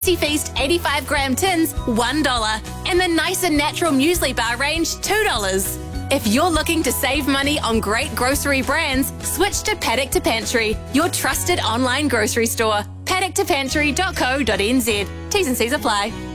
Feast 85-gram tins, $1. And the Nice and Natural Muesli Bar range, $2. If you're looking to save money on great grocery brands, switch to Paddock to Pantry, your trusted online grocery store. PaddockToPantry.co.nz. T's and C's apply.